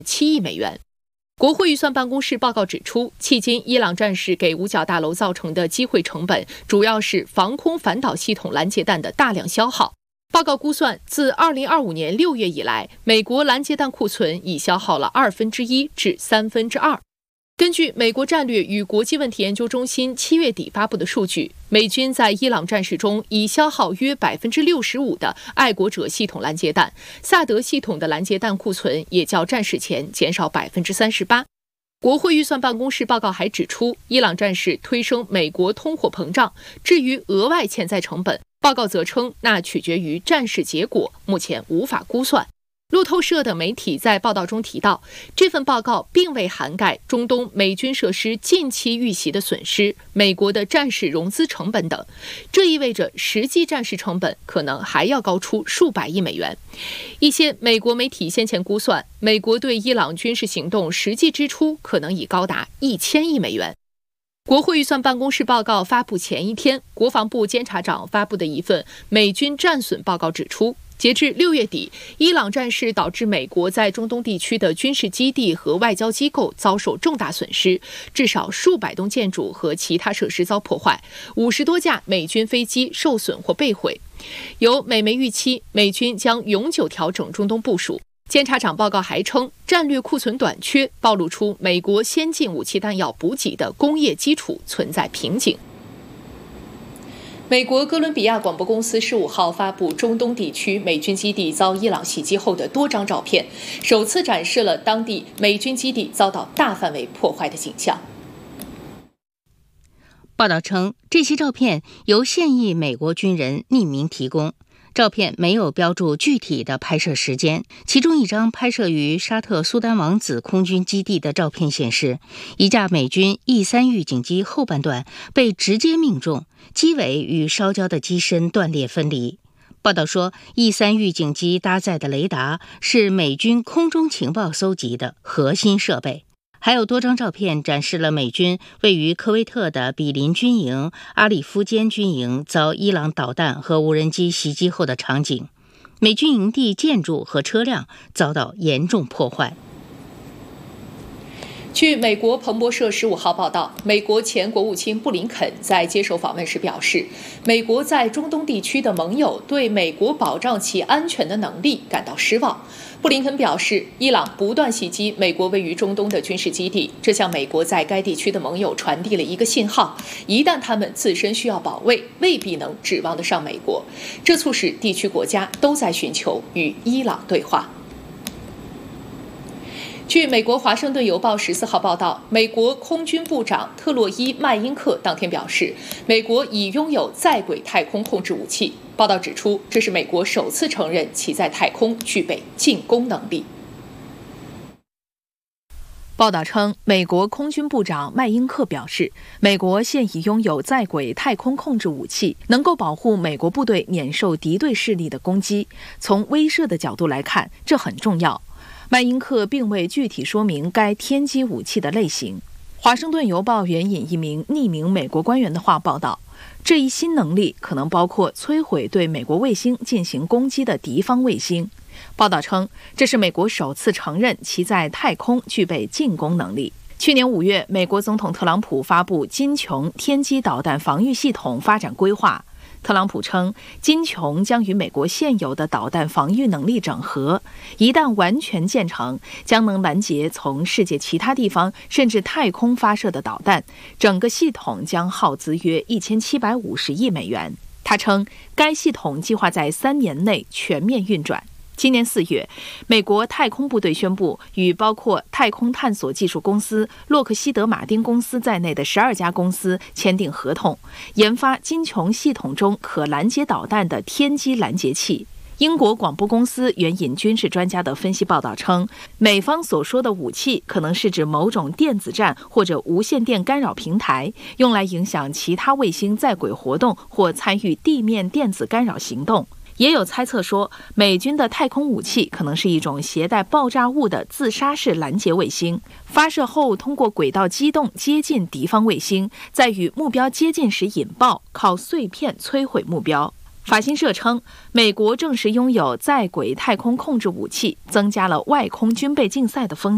7亿美元。国会预算办公室报告指出，迄今伊朗战事给五角大楼造成的机会成本，主要是防空反导系统拦截弹的大量消耗。报告估算，自2025年6月以来，美国拦截弹库存已消耗了1/2至2/3。根据美国战略与国际问题研究中心7月底发布的数据，美军在伊朗战事中已消耗约65%的爱国者系统拦截弹，萨德系统的拦截弹库存也较战事前减少38%。国会预算办公室报告还指出，伊朗战事推升美国通货膨胀，至于额外潜在成本，报告则称那取决于战事结果，目前无法估算。路透社等媒体在报道中提到，这份报告并未涵盖中东美军设施近期遇袭的损失、美国的战事融资成本等，这意味着实际战事成本可能还要高出数百亿美元。一些美国媒体先前估算，美国对伊朗军事行动实际支出可能已高达1000亿美元。国会预算办公室报告发布前一天，国防部监察长发布的一份美军战损报告指出，截至6月底，伊朗战事导致美国在中东地区的军事基地和外交机构遭受重大损失，至少数百栋建筑和其他设施遭破坏，50多架美军飞机受损或被毁。有美媒预期，美军将永久调整中东部署。监察长报告还称，战略库存短缺暴露出美国先进武器弹药补给的工业基础存在瓶颈。美国哥伦比亚广播公司15号发布中东地区美军基地遭伊朗袭击后的多张照片，首次展示了当地美军基地遭到大范围破坏的景象。 报道称，这些照片由现役美国军人匿名提供，照片没有标注具体的拍摄时间。其中一张拍摄于沙特苏丹王子空军基地的照片显示，一架美军 E3 预警机后半段被直接命中，机尾与烧焦的机身断裂分离。报道说， E3 预警机搭载的雷达是美军空中情报搜集的核心设备。还有多张照片展示了美军位于科威特的比林军营、阿里夫坚军营遭伊朗导弹和无人机袭击后的场景，美军营地建筑和车辆遭到严重破坏。 据美国彭博社15号报道，美国前国务卿布林肯在接受访问时表示，美国在中东地区的盟友对美国保障其安全的能力感到失望。布林肯表示，伊朗不断袭击美国位于中东的军事基地，这向美国在该地区的盟友传递了一个信号：一旦他们自身需要保卫，未必能指望得上美国。这促使地区国家都在寻求与伊朗对话。据美国《华盛顿邮报》14号报道，美国空军部长特洛伊·麦因克当天表示，美国已拥有在轨太空控制武器。报道指出，这是美国首次承认其在太空具备进攻能力。报道称，美国空军部长麦因克表示，美国现已拥有在轨太空控制武器，能够保护美国部队免受敌对势力的攻击。从威慑的角度来看，这很重要。麦因克并未具体说明该天基武器的类型。华盛顿邮报援引一名匿名美国官员的话报道，这一新能力可能包括摧毁对美国卫星进行攻击的敌方卫星。报道称，这是美国首次承认其在太空具备进攻能力。去年5月，美国总统特朗普发布金琼天基导弹防御系统发展规划。特朗普称，金琼将与美国现有的导弹防御能力整合，一旦完全建成，将能拦截从世界其他地方甚至太空发射的导弹，整个系统将耗资约1750亿美元。他称，该系统计划在3年内全面运转。今年4月，美国太空部队宣布与包括太空探索技术公司、洛克希德马丁公司在内的12家公司签订合同，研发金琼系统中可拦截导弹的天基拦截器。英国广播公司援引军事专家的分析报道称，美方所说的武器可能是指某种电子战或者无线电干扰平台，用来影响其他卫星在轨活动或参与地面电子干扰行动。也有猜测说，美军的太空武器可能是一种携带爆炸物的自杀式拦截卫星，发射后通过轨道机动接近敌方卫星，在与目标接近时引爆，靠碎片摧毁目标。法新社称，美国证实拥有在轨太空控制武器，增加了外空军备竞赛的风险。